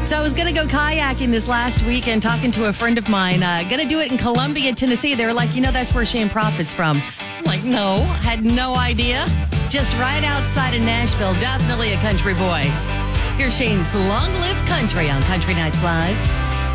So I was going to go kayaking this last weekend, talking to a friend of mine. Going to do it in Columbia, Tennessee. They were like, that's where Shane Prophet's from. I'm like, no, had no idea. Just right outside of Nashville. Definitely a country boy. Here's Shane's Long Live Country on Country Nights Live.